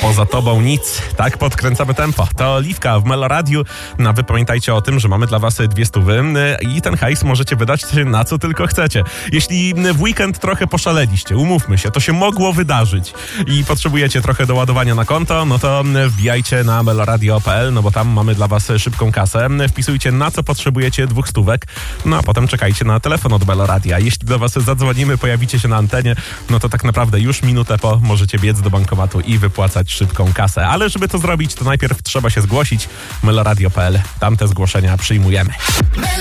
Poza tobą nic. Tak podkręcamy tempo. To Oliwka w Meloradiu. No a wy pamiętajcie o tym, że mamy dla was 200 i ten hajs możecie wydać na co tylko chcecie. Jeśli w weekend trochę poszaleliście, umówmy się, to się mogło wydarzyć i potrzebujecie trochę doładowania na konto, no to wbijajcie na meloradio.pl, no bo tam mamy dla was szybką kasę. Wpisujcie na co potrzebujecie 200, no a potem czekajcie na telefon od Meloradia. Jeśli do was zadzwonimy, pojawicie się na antenie, no to tak naprawdę już minutę po możecie biec do bankomatu i wypłacać szybką kasę. Ale żeby to zrobić, to najpierw trzeba się zgłosić. Meloradio.pl. Tam te zgłoszenia przyjmujemy.